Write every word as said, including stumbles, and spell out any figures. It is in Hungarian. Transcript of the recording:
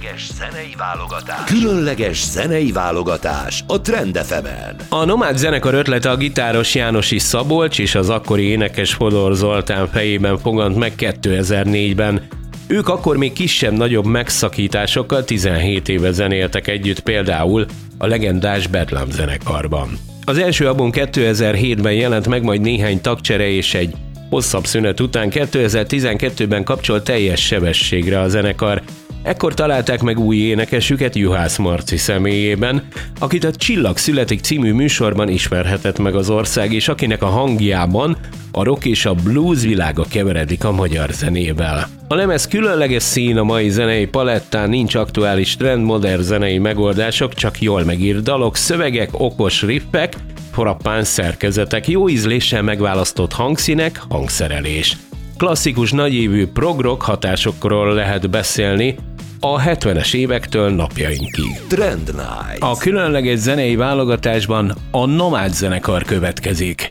Különleges zenei válogatás. Különleges zenei válogatás a Trend ef emen. A Nomád zenekar ötlete a gitáros Jánosi Szabolcs és az akkori énekes Fodor Zoltán fejében fogant meg kétezer-négyben. Ők akkor még kisebb-nagyobb megszakításokkal tizenhét éve zenéltek együtt, például a legendás Bedlam zenekarban. Az első album kétezer-hétben jelent meg, majd néhány tagcsere és egy hosszabb szünet után kétezer-tizenkettőben kapcsolt teljes sebességre a zenekar. Ekkor találták meg új énekesüket Juhász Marci személyében, akit a Csillag születik című műsorban ismerhetett meg az ország, és akinek a hangjában a rock és a blues világa keveredik a magyar zenével. A lemez különleges szín a mai zenei palettán, nincs aktuális trend, modern zenei megoldások, csak jól megírt dalok, szövegek, okos riffek, frappáns szerkezetek, jó ízléssel megválasztott hangszínek, hangszerelés. Klasszikus nagyévű prog-rock hatásokról lehet beszélni a hetvenes évektől napjainkig. Trend Night. A különleges zenei válogatásban a Nomád zenekar következik.